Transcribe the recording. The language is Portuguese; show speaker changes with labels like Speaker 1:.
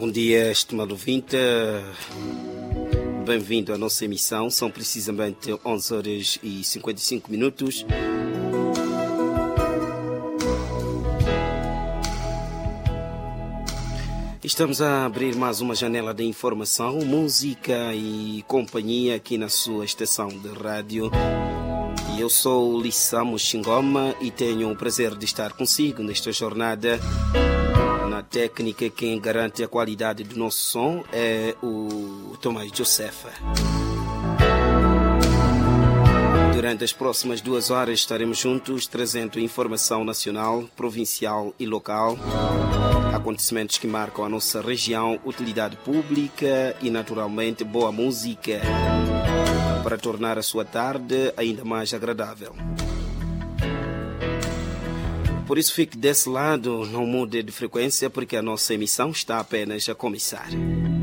Speaker 1: Bom dia, estimado ouvinte. Bem-vindo à nossa emissão. São precisamente 11 horas e 55 minutos. Estamos a abrir mais uma janela de informação, música e companhia aqui na sua estação de rádio. Eu sou Lissamo Xingoma e tenho o prazer de estar consigo nesta jornada. Na técnica, quem garante a qualidade do nosso som é o Tomás Josefa. Durante as próximas 2 horas estaremos juntos trazendo informação nacional, provincial e local, acontecimentos que marcam a nossa região, utilidade pública e, naturalmente, boa música para tornar a sua tarde ainda mais agradável. Por isso fique desse lado, não mude de frequência porque a nossa emissão está apenas a começar.